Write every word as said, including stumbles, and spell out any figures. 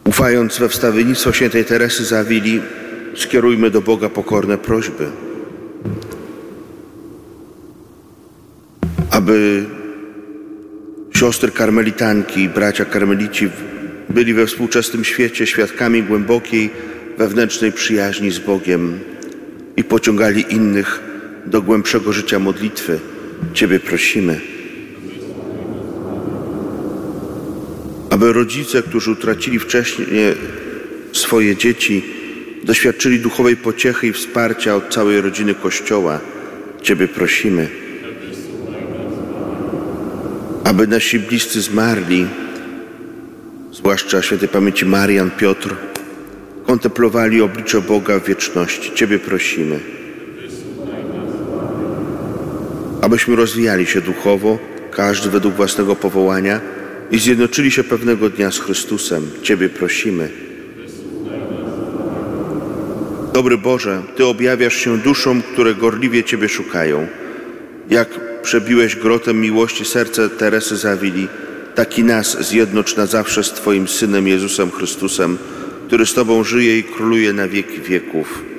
Ufając we wstawiennictwo świętej Teresy z Awili, skierujmy do Boga pokorne prośby, aby siostry karmelitanki i bracia karmelici byli we współczesnym świecie świadkami głębokiej wewnętrznej przyjaźni z Bogiem i pociągali innych do głębszego życia modlitwy. Ciebie prosimy. Aby rodzice, którzy utracili wcześniej swoje dzieci, doświadczyli duchowej pociechy i wsparcia od całej rodziny Kościoła. Ciebie prosimy. Aby nasi bliscy zmarli, zwłaszcza świętej pamięci Marian, Piotr, kontemplowali oblicze Boga w wieczności. Ciebie prosimy. Abyśmy rozwijali się duchowo, każdy według własnego powołania i zjednoczyli się pewnego dnia z Chrystusem. Ciebie prosimy. Dobry Boże, Ty objawiasz się duszom, które gorliwie Ciebie szukają. Jak przebiłeś grotem miłości serce Teresy z Awili, tak i nas zjednocz na zawsze z Twoim Synem Jezusem Chrystusem, który z Tobą żyje i króluje na wieki wieków.